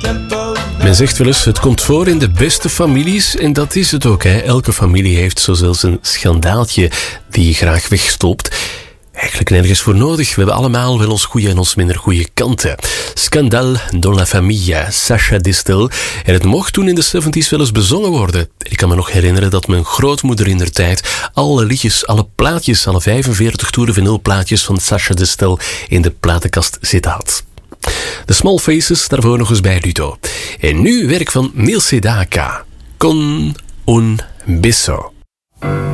Men zegt wel eens, het komt voor in de beste families. En dat is het ook, hè. Elke familie heeft zo zelfs een schandaaltje die je graag wegstopt. Eigenlijk nergens voor nodig. We hebben allemaal wel ons goede en ons minder goede kanten. Scandale dans la famille, Sacha Distel. En het mocht toen in de 70's wel eens bezongen worden. Ik kan me nog herinneren dat mijn grootmoeder indertijd alle liedjes, alle plaatjes, alle 45 toeren vinylplaatjes van Sacha Distel in de platenkast zitten had. De Small Faces, daarvoor nog eens bij Ludo. En nu werk van Neil Sedaka. Con un beso.